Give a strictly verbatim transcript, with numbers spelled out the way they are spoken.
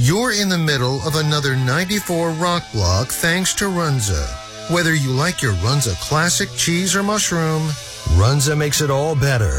You're in the middle of another ninety-four rock block thanks to Runza. Whether you like your Runza classic cheese or mushroom, Runza makes it all better.